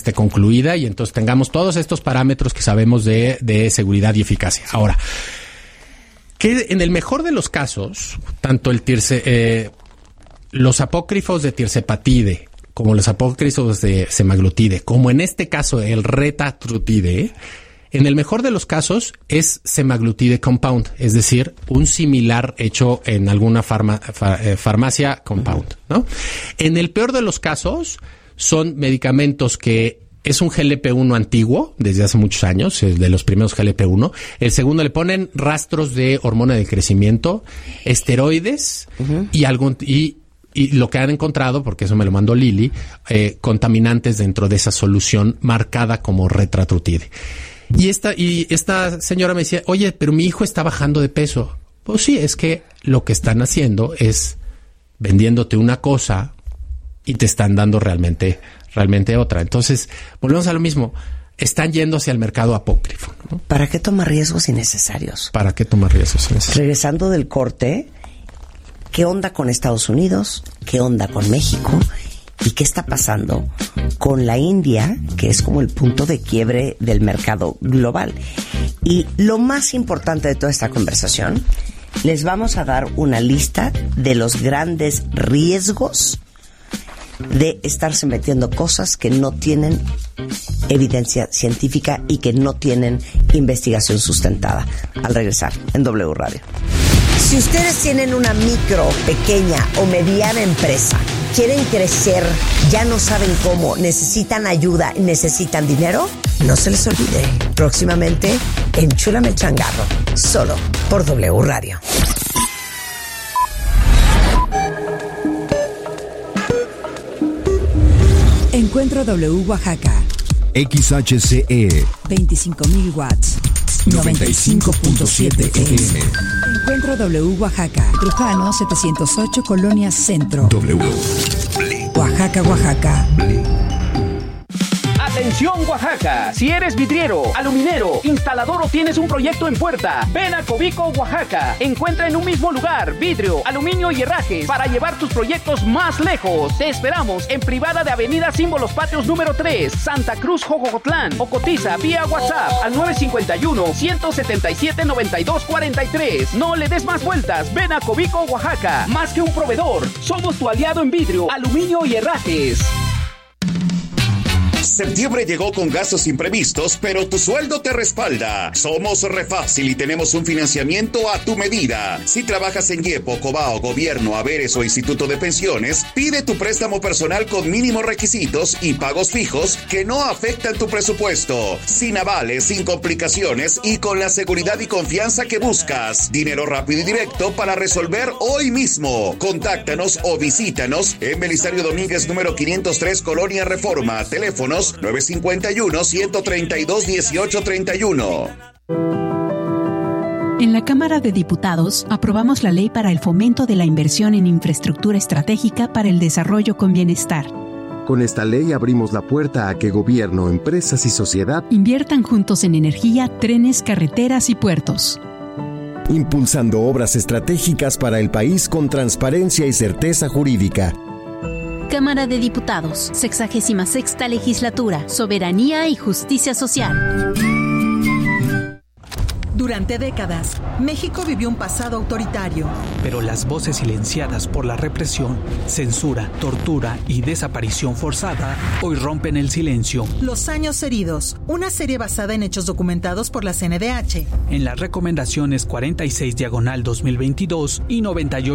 esté concluida y entonces tengamos todos estos parámetros que sabemos de seguridad y eficacia. Ahora, que en el mejor de los casos, tanto los apócrifos de tirzepatide como los apócrifos de semaglutide, como en este caso el retatrutide, en el mejor de los casos es semaglutide compound, es decir, un similar hecho en alguna farmacia compound, ¿no? En el peor de los casos son medicamentos que es un GLP-1 antiguo, desde hace muchos años, es de los primeros GLP-1. El segundo le ponen rastros de hormona del crecimiento, esteroides y lo que han encontrado, porque eso me lo mandó Lili, contaminantes dentro de esa solución marcada como retatrutide. Y esta señora me decía, oye, pero mi hijo está bajando de peso. Pues sí, es que lo que están haciendo es vendiéndote una cosa y te están dando realmente otra. Entonces, volvemos a lo mismo. Están yendo hacia el mercado apócrifo, ¿no? ¿Para qué tomar riesgos innecesarios? ¿Para qué tomar riesgos innecesarios? Regresando del corte, ¿qué onda con Estados Unidos? ¿Qué onda con México? ¿Y qué está pasando con la India, que es como el punto de quiebre del mercado global? Y lo más importante de toda esta conversación, les vamos a dar una lista de los grandes riesgos de estarse metiendo cosas que no tienen evidencia científica y que no tienen investigación sustentada. Al regresar en W Radio. Si ustedes tienen una micro, pequeña o mediana empresa, quieren crecer, ya no saben cómo, necesitan ayuda, necesitan dinero, no se les olvide. Próximamente, Enchúlame el Changarro, solo por W Radio. Encuentro W Oaxaca. XHCE 25,000 watts. 95.7 FM. Encuentro W Oaxaca. Trujano 708, Colonia Centro. W. Oaxaca, Oaxaca. Atención Oaxaca, si eres vidriero, aluminero, instalador o tienes un proyecto en puerta, ven a Cobico, Oaxaca. Encuentra en un mismo lugar vidrio, aluminio y herrajes para llevar tus proyectos más lejos. Te esperamos en Privada de Avenida Símbolos Patrios número 3, Santa Cruz, Jojocotlán, o cotiza vía WhatsApp al 951-177-9243. No le des más vueltas, ven a Cobico, Oaxaca. Más que un proveedor, somos tu aliado en vidrio, aluminio y herrajes. Septiembre llegó con gastos imprevistos, pero tu sueldo te respalda. Somos Refácil y tenemos un financiamiento a tu medida. Si trabajas en IEPO, Cobao, Gobierno, Haberes o Instituto de Pensiones, pide tu préstamo personal con mínimos requisitos y pagos fijos que no afectan tu presupuesto. Sin avales, sin complicaciones y con la seguridad y confianza que buscas. Dinero rápido y directo para resolver hoy mismo. Contáctanos o visítanos en Belisario Domínguez número 503, Colonia Reforma. Teléfonos 951-132-1831. En la Cámara de Diputados aprobamos la ley para el fomento de la inversión en infraestructura estratégica para el desarrollo con bienestar. Con esta ley abrimos la puerta a que gobierno, empresas y sociedad inviertan juntos en energía, trenes, carreteras y puertos. Impulsando obras estratégicas para el país con transparencia y certeza jurídica. Cámara de Diputados, 66ª Legislatura, Soberanía y Justicia Social. Durante décadas, México vivió un pasado autoritario. Pero las voces silenciadas por la represión, censura, tortura y desaparición forzada hoy rompen el silencio. Los años heridos, una serie basada en hechos documentados por la CNDH. En las recomendaciones 46/2022 y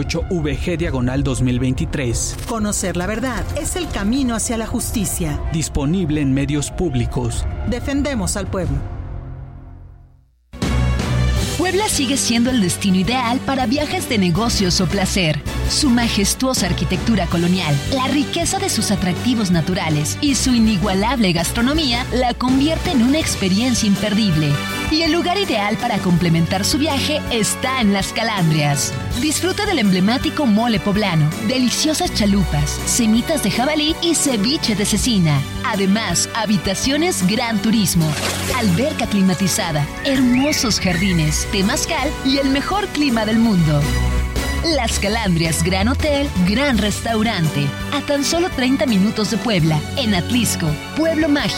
98/VG/2023. Conocer la verdad es el camino hacia la justicia. Disponible en medios públicos. Defendemos al pueblo. Puebla sigue siendo el destino ideal para viajes de negocios o placer. Su majestuosa arquitectura colonial, la riqueza de sus atractivos naturales y su inigualable gastronomía la convierte en una experiencia imperdible. Y el lugar ideal para complementar su viaje está en Las Calandrias. Disfruta del emblemático mole poblano, deliciosas chalupas, semitas de jabalí y ceviche de cecina. Además, habitaciones Gran Turismo, alberca climatizada, hermosos jardines, temazcal y el mejor clima del mundo. Las Calandrias Gran Hotel, Gran Restaurante, a tan solo 30 minutos de Puebla, en Atlisco, Pueblo Mágico.